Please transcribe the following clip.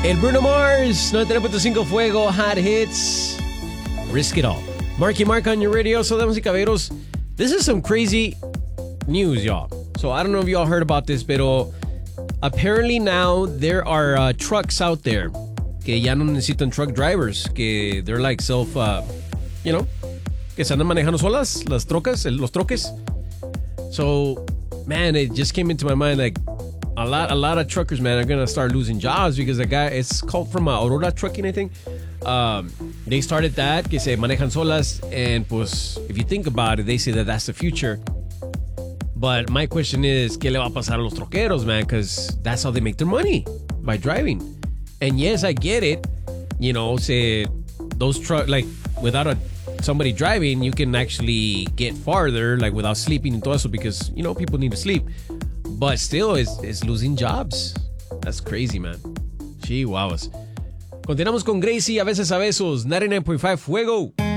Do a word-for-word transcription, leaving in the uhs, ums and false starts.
El Bruno Mars, noventa y nueve punto cinco Fuego, Hot Hits, Risk It All. Marky Mark on your radio. So, damas y caballeros, this is some crazy news, y'all. So, I don't know if y'all heard about this, pero apparently now there are uh, trucks out there que ya no necesitan truck drivers, que they're like self, uh, you know, que se andan manejando solas, las trocas, los troques. So, man, it just came into my mind like a lot, a lot of truckers, man, are gonna start losing jobs because the guy, it's called from uh, Aurora Trucking, I think. Um, they started that, que se manejan solas, and pues, if you think about it, they say that that's the future. But my question is, ¿qué le va a pasar a los troqueros, man? Because that's how they make their money, by driving. And yes, I get it. You know, say those truck, like without a somebody driving, you can actually get farther, like without sleeping and todo eso, because you know people need to sleep. But still, it's, it's losing jobs. That's crazy, man. Chihuahuas. Continuamos con Gracie, a veces a besos, noventa y nueve punto cinco Fuego.